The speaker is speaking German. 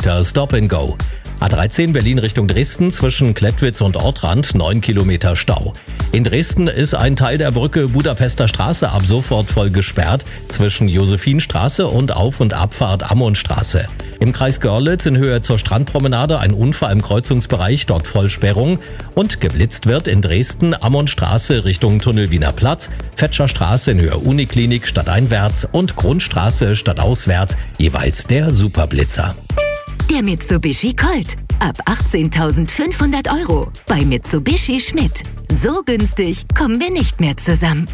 Kilometer Stop and Go. A13 Berlin Richtung Dresden zwischen Klettwitz und Ortrand 9 Kilometer Stau. In Dresden ist ein Teil der Brücke Budapester Straße ab sofort voll gesperrt zwischen Josephinstraße und Auf- und Abfahrt Ammonstraße. Im Kreis Görlitz in Höhe zur Strandpromenade ein Unfall im Kreuzungsbereich, dort Vollsperrung. Und geblitzt wird in Dresden Ammonstraße Richtung Tunnel Wiener Platz, Fetscherstraße in Höhe Uniklinik stadteinwärts und Grundstraße stadtauswärts jeweils der Superblitzer. Der Mitsubishi Colt. Ab 18.500 € bei Mitsubishi Schmidt. So günstig kommen wir nicht mehr zusammen.